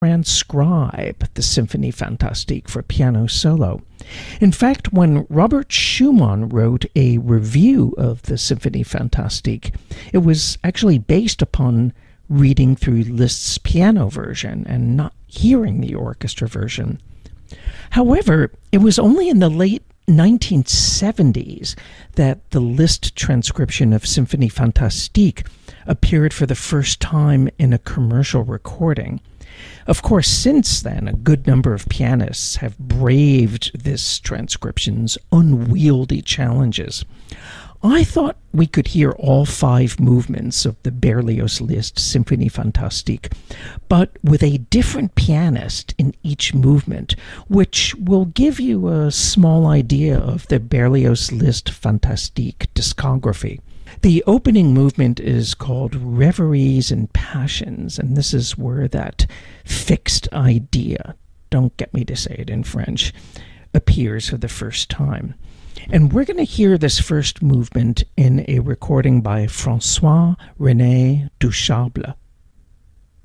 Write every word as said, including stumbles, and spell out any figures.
transcribe the Symphonie Fantastique for piano solo. In fact, when Robert Schumann wrote a review of the Symphonie Fantastique, it was actually based upon reading through Liszt's piano version and not hearing the orchestra version. However, it was only in the late nineteen seventies that the Liszt transcription of Symphonie Fantastique appeared for the first time in a commercial recording. Of course, since then, a good number of pianists have braved this transcription's unwieldy challenges. I thought we could hear all five movements of the Berlioz-Liszt Symphonie Fantastique, but with a different pianist in each movement, which will give you a small idea of the Berlioz-Liszt Fantastique discography. The opening movement is called Reveries and Passions, and this is where that fixed idea, don't get me to say it in French, appears for the first time. And we're going to hear this first movement in a recording by François-René Duchâble.